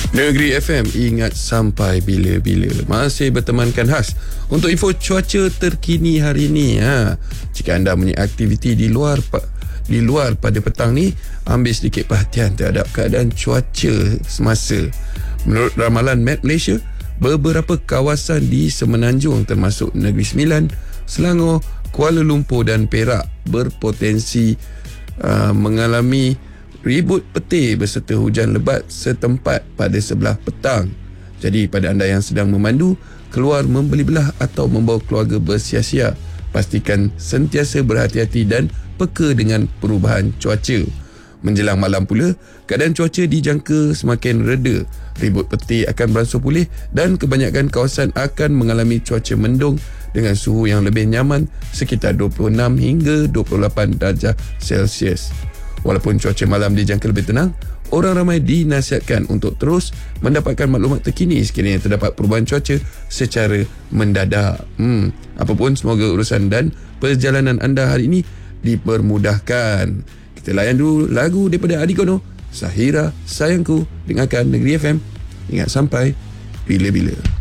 Negeri FM, ingat sampai bila-bila. Masih bertemankan khas untuk info cuaca terkini hari ini. Jika anda punya aktiviti di luar pada petang ni, ambil sedikit perhatian terhadap keadaan cuaca semasa. Menurut ramalan Met Malaysia, beberapa kawasan di Semenanjung termasuk Negeri Sembilan, Selangor, Kuala Lumpur dan Perak berpotensi mengalami ribut petir berserta hujan lebat setempat pada sebelah petang. Jadi pada anda yang sedang memandu, keluar membeli belah atau membawa keluarga bersia-sia, pastikan sentiasa berhati-hati dan peka dengan perubahan cuaca. Menjelang malam pula, keadaan cuaca dijangka semakin reda. Ribut petir akan beransur pulih dan kebanyakan kawasan akan mengalami cuaca mendung dengan suhu yang lebih nyaman sekitar 26 hingga 28 darjah Celsius. Walaupun cuaca malam dijangka lebih tenang, orang ramai dinasihatkan untuk terus mendapatkan maklumat terkini sekiranya terdapat perubahan cuaca secara mendadak. Apapun, semoga urusan dan perjalanan anda hari ini dipermudahkan. Kita layan dulu lagu daripada Adi Kono, Sahira Sayangku. Dengarkan Negeri FM. Ingat sampai bila-bila.